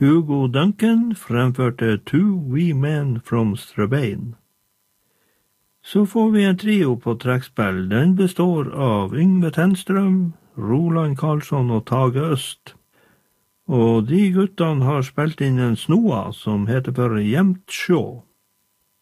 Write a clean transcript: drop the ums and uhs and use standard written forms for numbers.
Hugo Duncan fremførte Two Wee Men from Strabane. Så får vi en trio på trekkspill. Den består av Yngve Tenstrøm, Roland Karlsson og Tage Øst. Og de guttene har spilt inn en snoa som heter for Jevnt sjå.